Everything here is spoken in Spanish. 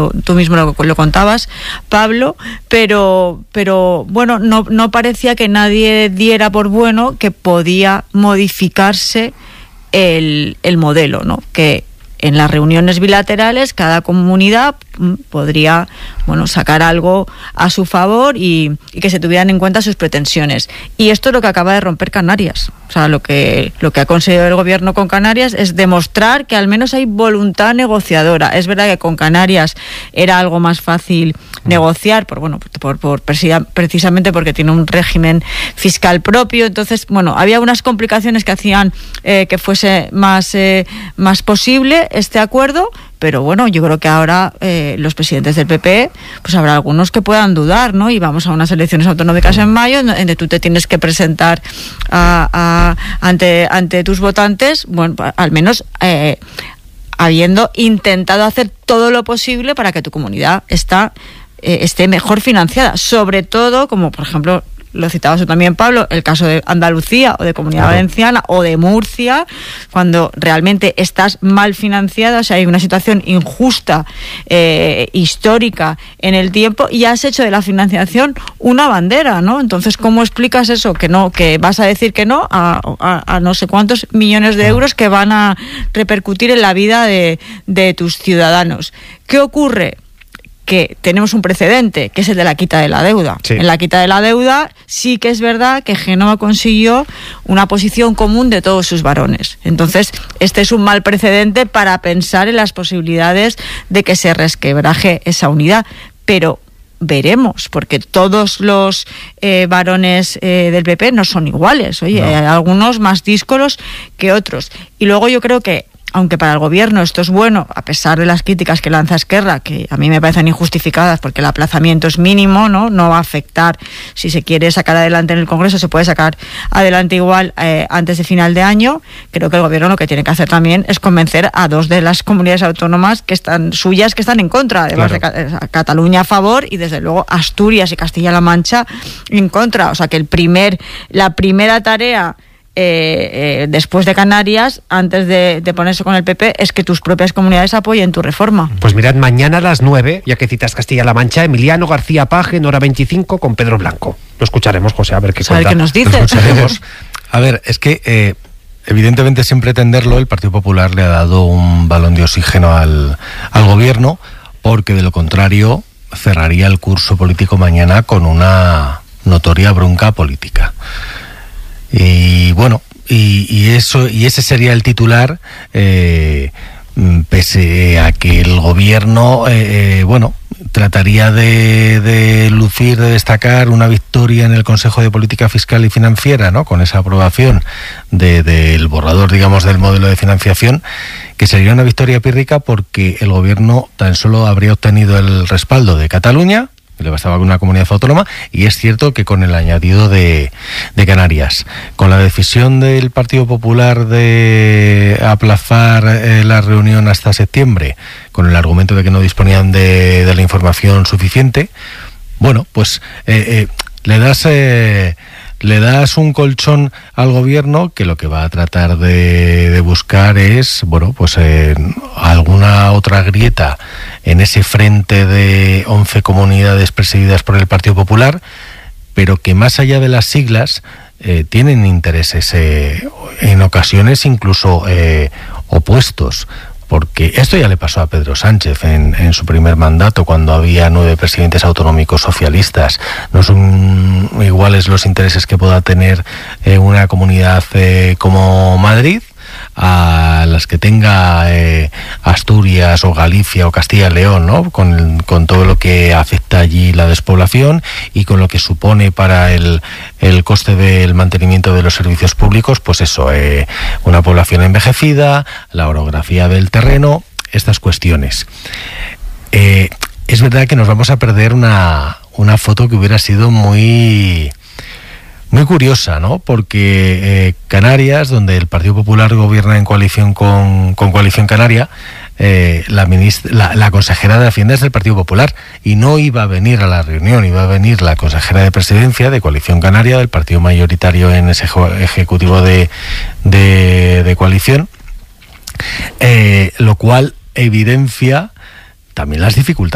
tú mismo lo contabas, Pablo, pero bueno, no parecía que nadie diera por bueno que podía modificarse el modelo, ¿no? Que en las reuniones bilaterales cada comunidad podría, bueno, sacar algo a su favor y que se tuvieran en cuenta sus pretensiones. Y esto es lo que acaba de romper Canarias. O sea, lo que ha conseguido el gobierno con Canarias es demostrar que al menos hay voluntad negociadora. Es verdad que con Canarias era algo más fácil negociar, precisamente porque tiene un régimen fiscal propio. Entonces, bueno, había unas complicaciones que hacían que fuese más posible este acuerdo. Pero bueno, yo creo que ahora los presidentes del PP, pues habrá algunos que puedan dudar, ¿no? Y vamos a unas elecciones autonómicas en mayo, en donde tú te tienes que presentar ante tus votantes, bueno, al menos habiendo intentado hacer todo lo posible para que tu comunidad esté mejor financiada. Sobre todo, como por ejemplo lo citabas tú también, Pablo, el caso de Andalucía o de Comunidad Valenciana o de Murcia, cuando realmente estás mal financiada, o sea, hay una situación injusta, histórica en el tiempo, y has hecho de la financiación una bandera, ¿no? Entonces, ¿cómo explicas eso? Que vas a decir que no a no sé cuántos millones de euros que van a repercutir en la vida de tus ciudadanos. ¿Qué ocurre? Que tenemos un precedente, que es el de la quita de la deuda. Sí. En la quita de la deuda sí que es verdad que Génova consiguió una posición común de todos sus varones. Entonces, este es un mal precedente para pensar en las posibilidades de que se resquebraje esa unidad. Pero veremos, porque todos los varones del PP no son iguales. Oye, no. Hay algunos más díscolos que otros. Y luego yo creo que, aunque para el gobierno esto es bueno, a pesar de las críticas que lanza Esquerra, que a mí me parecen injustificadas porque el aplazamiento es mínimo, no va a afectar. Si se quiere sacar adelante en el Congreso, se puede sacar adelante igual antes de final de año. Creo que el gobierno lo que tiene que hacer también es convencer a 2 de las comunidades autónomas que están en contra, además de Cataluña a favor y desde luego Asturias y Castilla-La Mancha en contra. O sea que la primera tarea después de Canarias, antes de ponerse con el PP, es que tus propias comunidades apoyen tu reforma. Pues mirad, mañana a las 9, ya que citas Castilla-La Mancha, Emiliano García Paje en Hora 25 con Pedro Blanco. Lo escucharemos, José, a ver qué cuenta. ¿Qué nos dice? Lo escucharemos. A ver, es que evidentemente, sin pretenderlo, el Partido Popular le ha dado un balón de oxígeno al gobierno, porque de lo contrario cerraría el curso político mañana con una notoria bronca política. Y bueno, y ese sería el titular, pese a que el gobierno trataría de lucir, de destacar una victoria en el Consejo de Política Fiscal y Financiera, ¿no? Con esa aprobación del borrador, digamos, del modelo de financiación, que sería una victoria pírrica porque el gobierno tan solo habría obtenido el respaldo de Cataluña, le bastaba con una comunidad autónoma, y es cierto que con el añadido de Canarias. Con la decisión del Partido Popular de aplazar la reunión hasta septiembre, con el argumento de que no disponían de la información suficiente, bueno, pues le das un colchón al gobierno que lo que va a tratar de buscar es, bueno, pues alguna otra grieta en ese frente de 11 comunidades presididas por el Partido Popular, pero que más allá de las siglas tienen intereses en ocasiones incluso opuestos. Porque esto ya le pasó a Pedro Sánchez en su primer mandato, cuando había 9 presidentes autonómicos socialistas. No son iguales los intereses que pueda tener una comunidad como Madrid a las que tenga Asturias o Galicia o Castilla y León, ¿no? Con todo lo que afecta allí la despoblación y con lo que supone para el coste del mantenimiento de los servicios públicos, pues eso, una población envejecida, la orografía del terreno, estas cuestiones. Es verdad que nos vamos a perder una foto que hubiera sido muy curiosa, ¿no? Porque Canarias, donde el Partido Popular gobierna en coalición con Coalición Canaria, la consejera de Hacienda es del Partido Popular y no iba a venir a la reunión, iba a venir la consejera de Presidencia de Coalición Canaria, del partido mayoritario en ese ejecutivo de coalición, lo cual evidencia también las dificultades